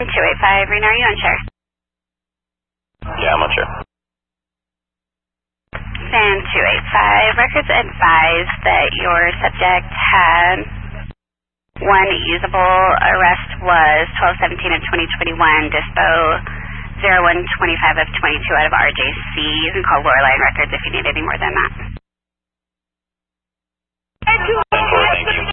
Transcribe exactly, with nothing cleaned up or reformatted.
two eight five, Reno, are you unsure? Yeah, I'm unsure. San two eight five, records advise that your subject had one usable arrest was twelve seventeen of twenty twenty-one, dispo zero one twenty-five of twenty-two out of R J C. You can call Loreline Records if you need any more than that. ten four, thank you.